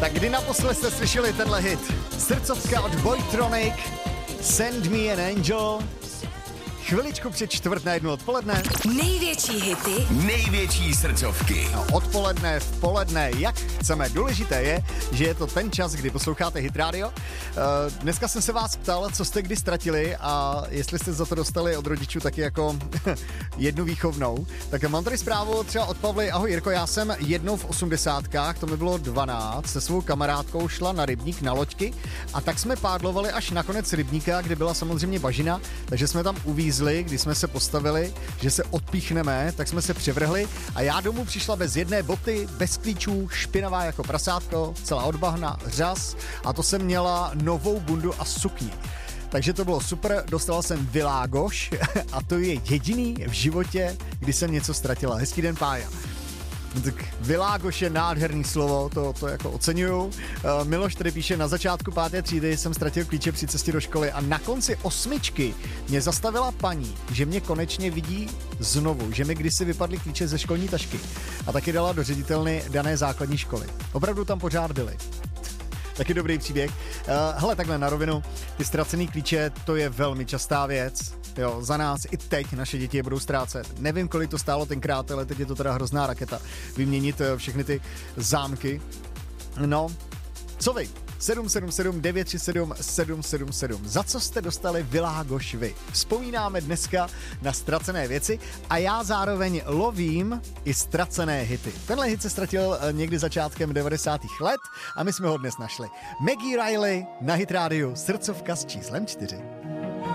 Tak kdy naposled jste slyšeli tenhle hit? Srdcovka od Boytronic, Send Me an Angel. Chviličku před 1:45 odpoledne. Největší hity, největší srdcovky. No, odpoledne, v poledne, jak chceme. Důležité je, že je to ten čas, kdy posloucháte Hit Radio. Dneska jsem se vás ptal, co jste kdy ztratili a jestli jste za to dostali od rodičů taky jako jednu výchovnou. Tak mám tady zprávu třeba od Pavly. Ahoj Jirko, já jsem jednou v 80kách, to mi bylo 12, se svou kamarádkou šla na rybník na loďky a tak jsme pádlovali až na konec rybníka, kde byla samozřejmě bažina, takže jsme tam uvízli, když jsme se postavili, že se odpíchneme, tak jsme se převrhli a já domů přišla bez jedné boty, bez klíčů, špinavá jako prasátko, celá od bahna, řas a to jsem měla novou bundu a sukni. Takže to bylo super, dostala jsem Világoš a to je jediný v životě, kdy jsem něco ztratila. Hezký den, Pája. Tak Világoš je nádherný slovo, to jako oceňuju. Miloš tady píše, na začátku 5. třídy jsem ztratil klíče při cestě do školy a na konci 8. mě zastavila paní, že mě konečně vidí znovu, že mi kdysi vypadly klíče ze školní tašky a taky dala do ředitelny dané základní školy. Opravdu tam pořád byly. Taky dobrý příběh. Hele, takhle na rovinu, ty ztracený klíče, to je velmi častá věc. Jo, za nás i teď naše děti je budou ztrácet. Nevím, kolik to stálo tenkrát, ale teď je to teda hrozná raketa. Vyměnit všechny ty zámky. No, co vy? 777 937 777. Za co jste dostali Világoš vy? Vzpomínáme dneska na ztracené věci a já zároveň lovím i ztracené hity. Tenhle hit se ztratil někdy začátkem 90. let a my jsme ho dnes našli. Maggie Riley na Hit Radio, srdcovka s číslem 4.